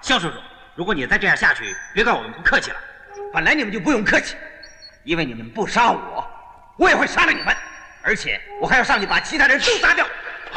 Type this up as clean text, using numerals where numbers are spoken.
肖叔叔，如果你再这样下去，别怪我们不客气了。 本来你们就不用客气，因为你们不杀我，我也会杀了你们，而且我还要上去把其他人都杀掉。